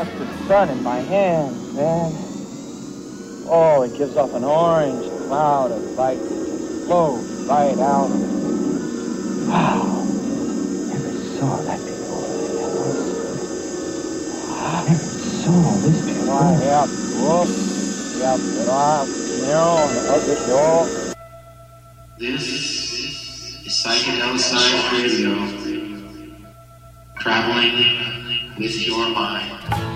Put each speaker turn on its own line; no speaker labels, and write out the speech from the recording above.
watch the sun in my hand, man. Oh, it gives off an orange cloud of light that just flows right out of it. Wow. Never saw that before. Never saw this before. Yeah, whoop. Yeah,
This is Psychedelic Science Radio, traveling with your mind.